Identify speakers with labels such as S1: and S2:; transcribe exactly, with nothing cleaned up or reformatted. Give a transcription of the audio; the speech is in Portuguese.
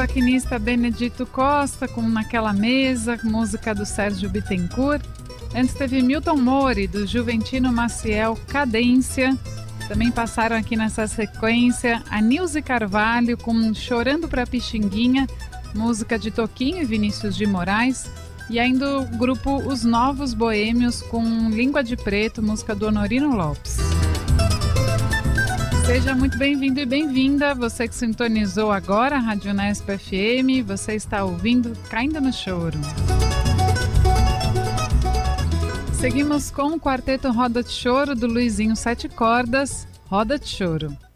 S1: cavaquinista Benedito Costa com Naquela Mesa, música do Sérgio Bittencourt. Antes teve Milton Mori, do Juventino Maciel, Cadência. Também passaram aqui nessa sequência a Nilce Carvalho com Chorando pra Pixinguinha, música de Toquinho e Vinícius de Moraes. E ainda o grupo Os Novos Boêmios com Língua de Preto, música do Honorino Lopes. Seja muito bem-vindo e bem-vinda, você que sintonizou agora a Rádio Unesp F M, você está ouvindo Caindo no Choro. Seguimos com o quarteto Roda de Choro do Luizinho Sete Cordas, Roda de Choro.